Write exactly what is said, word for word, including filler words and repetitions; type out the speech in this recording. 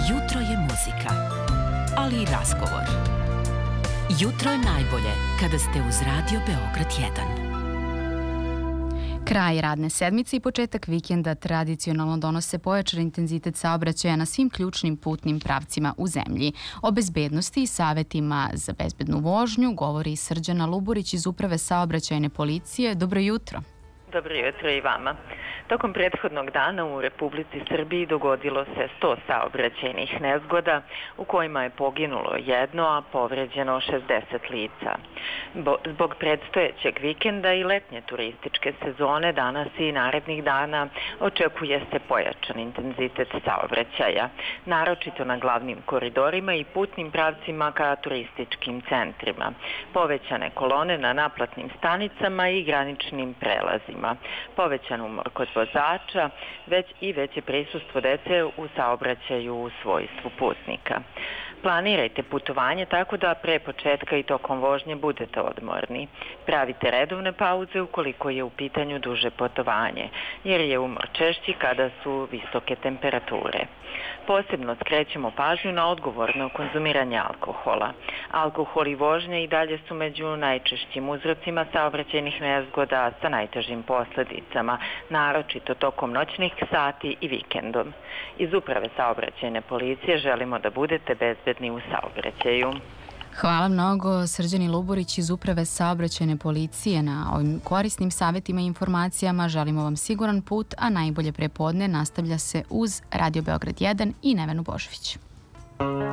Jutro je muzika, ali i razgovor. Jutro je najbolje kada ste uz Radio Beograd jedan. Kraj radne sedmice i početak vikenda tradicionalno donose pojačan intenzitet saobraćaja na svim ključnim putnim pravcima u zemlji. O bezbednosti i savetima za bezbednu vožnju govori Srđana Luburić iz Uprave saobraćajne policije. Dobro jutro. Dobro jutro i vama. Tokom prethodnog dana u Republici Srbiji dogodilo se sto saobraćajnih nezgoda u kojima je poginulo jedno, a povređeno šezdeset lica. Zbog predstojećeg vikenda i letnje turističke sezone danas i narednih dana očekuje se pojačan intenzitet saobraćaja, naročito na glavnim koridorima i putnim pravcima ka turističkim centrima, povećane kolone na naplatnim stanicama i graničnim prelazima, povećan umor kod vozača, već i veće prisustvo dece u saobraćaju u svojstvu putnika. Planirajte putovanje tako da pre početka i tokom vožnje budete odmorni. Pravite redovne pauze ukoliko je u pitanju duže putovanje, jer je umor češći kada su visoke temperature. Posebno skrećemo pažnju na odgovorno konzumiranje alkohola. Alkohol i vožnje i dalje su među najčešćim uzrocima saobraćajnih nezgoda sa najtežim posledicama, naročito tokom noćnih sati i vikendom. Iz Uprave saobraćajne policije želimo da budete bezbedni u saobraćaju. Hvala mnogo Srđani Luburić iz Uprave saobraćajne policije na ovim korisnim savjetima i informacijama. Želimo vam siguran put, a najbolje prepodne nastavlja se uz Radio Beograd jedan i Nevenu Božović.